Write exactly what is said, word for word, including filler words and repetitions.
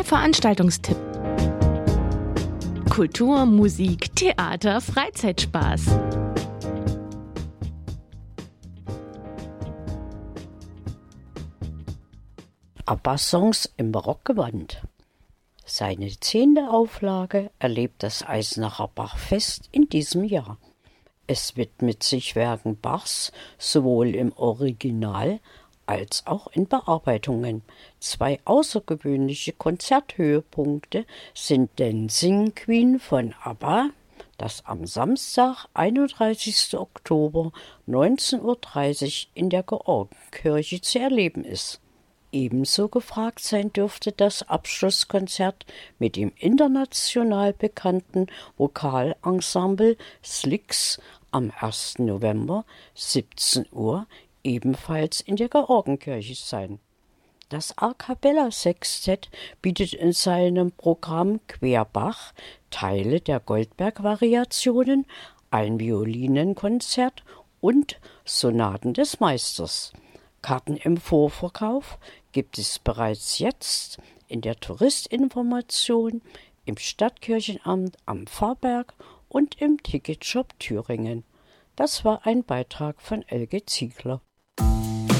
Veranstaltungstipp. Kultur, Musik, Theater, Freizeitspaß. ABBA-Songs im Barockgewand. Seine zehnte Auflage erlebt das Eisenacher Bachfest in diesem Jahr. Es widmet sich Werken Bachs sowohl im Original als auch in Bearbeitungen. Zwei außergewöhnliche Konzerthöhepunkte sind Dancing Queen von ABBA, das am Samstag, einunddreißigsten Oktober neunzehn Uhr dreißig in der Georgenkirche zu erleben ist. Ebenso gefragt sein dürfte das Abschlusskonzert mit dem international bekannten Vokalensemble Slicks am ersten November siebzehn Uhr ebenfalls in der Georgenkirche sein. Das A Cappella Sextett bietet in seinem Programm Querbach Teile der Goldberg-Variationen, ein Violinenkonzert und Sonaten des Meisters. Karten im Vorverkauf gibt es bereits jetzt in der Touristinformation, im Stadtkirchenamt am Pfarrberg und im Ticketshop Thüringen. Das war ein Beitrag von Elke Ziegler.